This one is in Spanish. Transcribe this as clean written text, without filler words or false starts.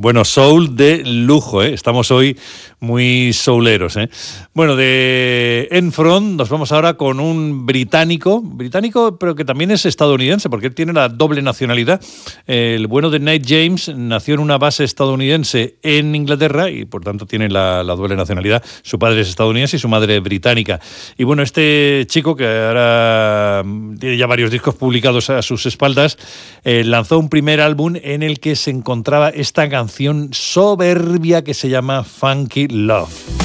Bueno, soul de lujo, ¿eh? Estamos hoy muy souleros, ¿eh? Bueno, de N-Front nos vamos ahora con un británico, pero que también es estadounidense, porque él tiene la doble nacionalidad. El bueno de Nate James nació en una base estadounidense en Inglaterra y por tanto tiene la doble nacionalidad. Su padre es estadounidense y su madre británica. Y bueno, este chico, que ahora tiene ya varios discos publicados a sus espaldas, lanzó un primer álbum en el que se encontraba esta canción soberbia que se llama Funky Love.